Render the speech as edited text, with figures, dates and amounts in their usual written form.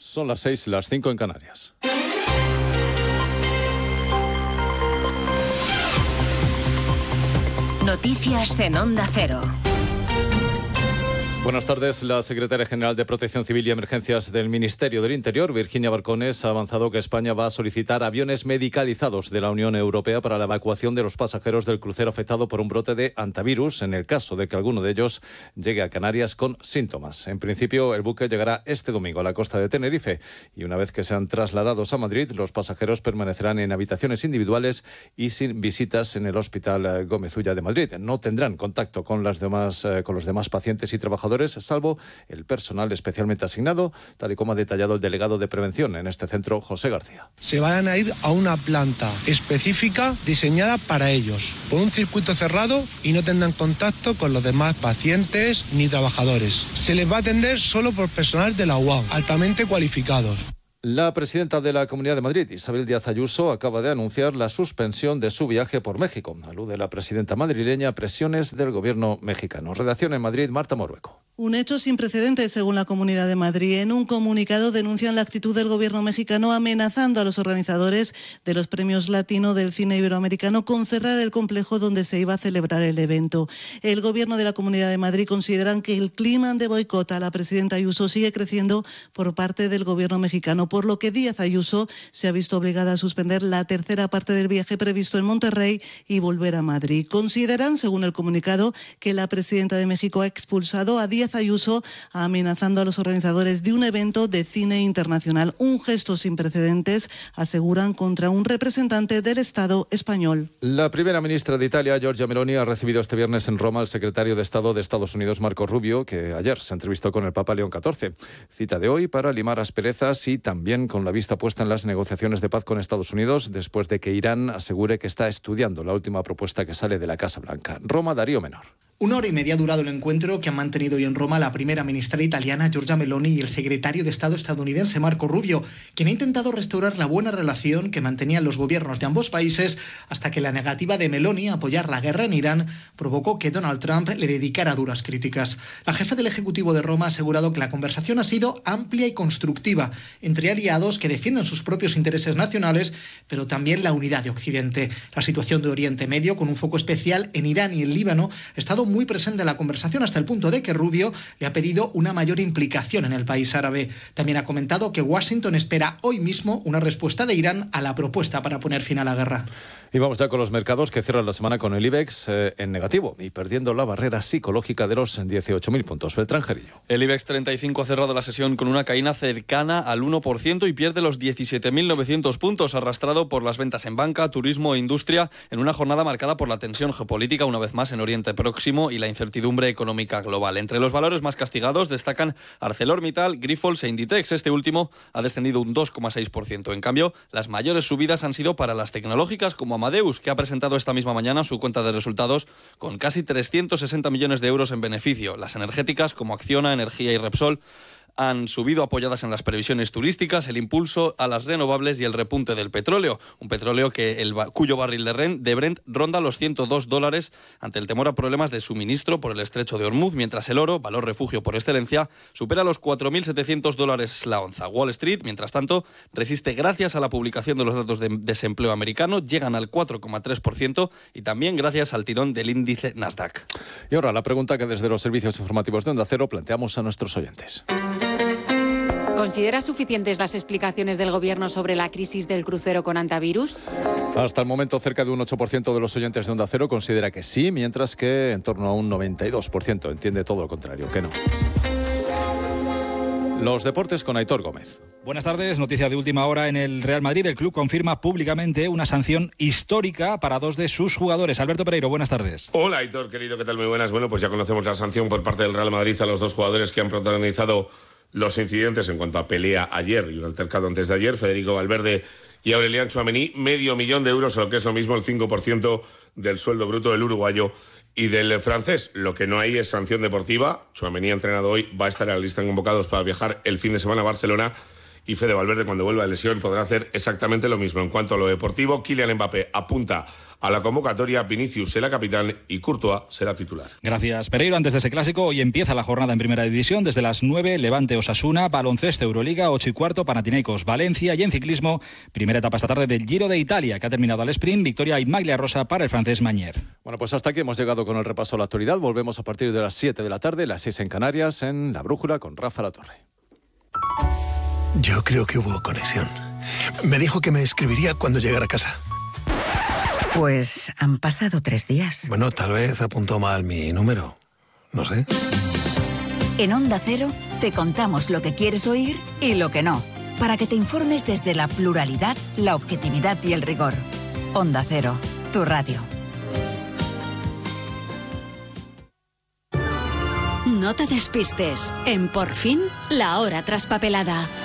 Son las 6, las 5 en Canarias. Noticias en Onda Cero. Buenas tardes. La secretaria general de Protección Civil y Emergencias del Ministerio del Interior, Virginia Barcones, ha avanzado que España va a solicitar aviones medicalizados de la Unión Europea para la evacuación de los pasajeros del crucero afectado por un brote de hantavirus en el caso de que alguno de ellos llegue a Canarias con síntomas. En principio, el buque llegará este domingo a la costa de Tenerife y una vez que sean trasladados a Madrid, los pasajeros permanecerán en habitaciones individuales y sin visitas en el Hospital Gómez Ulla de Madrid. No tendrán contacto con los demás pacientes y trabajadores, salvo el personal especialmente asignado, tal y como ha detallado el delegado de prevención en este centro, José García. Se van a ir a una planta específica diseñada para ellos, por un circuito cerrado, y no tendrán contacto con los demás pacientes ni trabajadores. Se les va a atender solo por personal de la UAM, altamente cualificados. La presidenta de la Comunidad de Madrid, Isabel Díaz Ayuso, acaba de anunciar la suspensión de su viaje por México. Alude la presidenta madrileña a presiones del gobierno mexicano. Redacción en Madrid, Marta Morueco. Un hecho sin precedentes, según la Comunidad de Madrid. En un comunicado denuncian la actitud del gobierno mexicano amenazando a los organizadores de los premios Latino del cine iberoamericano con cerrar el complejo donde se iba a celebrar el evento. El gobierno de la Comunidad de Madrid consideran que el clima de boicot a la presidenta Ayuso sigue creciendo por parte del gobierno mexicano, por lo que Díaz Ayuso se ha visto obligada a suspender la tercera parte del viaje previsto en Monterrey y volver a Madrid. Consideran, según el comunicado, que la presidenta de México ha expulsado a Díaz Ayuso amenazando a los organizadores de un evento de cine internacional. Un gesto sin precedentes, aseguran, contra un representante del Estado español. La primera ministra de Italia, Giorgia Meloni, ha recibido este viernes en Roma al secretario de Estado de Estados Unidos, Marco Rubio, que ayer se entrevistó con el Papa León XIV. Cita de hoy para limar asperezas y también con la vista puesta en las negociaciones de paz con Estados Unidos, después de que Irán asegure que está estudiando la última propuesta que sale de la Casa Blanca. Roma, Darío Menor. 1 hora y media ha durado el encuentro que han mantenido hoy en Roma la primera ministra italiana, Giorgia Meloni, y el secretario de Estado estadounidense, Marco Rubio, quien ha intentado restaurar la buena relación que mantenían los gobiernos de ambos países hasta que la negativa de Meloni a apoyar la guerra en Irán provocó que Donald Trump le dedicara duras críticas. La jefa del Ejecutivo de Roma ha asegurado que la conversación ha sido amplia y constructiva entre aliados que defienden sus propios intereses nacionales, pero también la unidad de Occidente. La situación de Oriente Medio, con un foco especial en Irán y el Líbano, ha estado muy presente en la conversación hasta el punto de que Rubio le ha pedido una mayor implicación en el país árabe. También ha comentado que Washington espera hoy mismo una respuesta de Irán a la propuesta para poner fin a la guerra. Y vamos ya con los mercados, que cierran la semana con el IBEX en negativo y perdiendo la barrera psicológica de los 18.000 puntos. Beltrán Gerillo. El IBEX 35 ha cerrado la sesión con una caída cercana al 1% y pierde los 17.900 puntos, arrastrado por las ventas en banca, turismo e industria, en una jornada marcada por la tensión geopolítica, una vez más en Oriente Próximo, y la incertidumbre económica global. Entre los valores más castigados destacan ArcelorMittal, Grifols e Inditex. Este último ha descendido un 2,6%. En cambio, las mayores subidas han sido para las tecnológicas como Amadeus, que ha presentado esta misma mañana su cuenta de resultados con casi 360 millones de euros en beneficio. Las energéticas como Acciona, Energía y Repsol han subido apoyadas en las previsiones turísticas, el impulso a las renovables y el repunte del petróleo. Un petróleo cuyo barril de Brent ronda los $102 ante el temor a problemas de suministro por el estrecho de Hormuz, mientras el oro, valor refugio por excelencia, supera los $4.700 la onza. Wall Street, mientras tanto, resiste gracias a la publicación de los datos de desempleo americano, llegan al 4,3%, y también gracias al tirón del índice Nasdaq. Y ahora la pregunta que desde los servicios informativos de Onda Cero planteamos a nuestros oyentes. ¿Considera suficientes las explicaciones del Gobierno sobre la crisis del crucero con hantavirus? Hasta el momento, cerca de un 8% de los oyentes de Onda Cero considera que sí, mientras que en torno a un 92% entiende todo lo contrario, que no. Los deportes con Aitor Gómez. Buenas tardes, noticia de última hora en el Real Madrid. El club confirma públicamente una sanción histórica para 2 de sus jugadores. Alberto Pereiro, buenas tardes. Hola Aitor, querido, ¿qué tal? Muy buenas. Bueno, pues ya conocemos la sanción por parte del Real Madrid a los 2 jugadores que han protagonizado los incidentes en cuanto a pelea ayer y un altercado antes de ayer, Federico Valverde y Aurelian Tchouaméni. $500,000, o lo que es lo mismo, el 5% del sueldo bruto del uruguayo y del francés. Lo que no hay es sanción deportiva. Tchouaméni, entrenado hoy, va a estar en la lista de convocados para viajar el fin de semana a Barcelona, y Fede Valverde, cuando vuelva de lesión, podrá hacer exactamente lo mismo. En cuanto a lo deportivo, Kylian Mbappé apunta a la convocatoria, Vinicius será capitán y Courtois será titular. Gracias, Pereiro. Antes de ese clásico, hoy empieza la jornada en Primera División. Desde las 9, Levante Osasuna, baloncesto Euroliga, 8:15, Panathinaikos Valencia, y en ciclismo, primera etapa esta tarde del Giro de Italia, que ha terminado al sprint, victoria y maglia rosa para el francés Magnier. Bueno, pues hasta aquí hemos llegado con el repaso a la actualidad. Volvemos a partir de las 7 de la tarde, las 6 en Canarias, en La Brújula con Rafa Latorre. Yo creo que hubo conexión. Me dijo que me escribiría cuando llegara a casa. Pues han pasado 3 días. Bueno, tal vez apuntó mal mi número. No sé. En Onda Cero te contamos lo que quieres oír y lo que no, para que te informes desde la pluralidad, la objetividad y el rigor. Onda Cero, tu radio. No te despistes. En Por Fin, la hora traspapelada.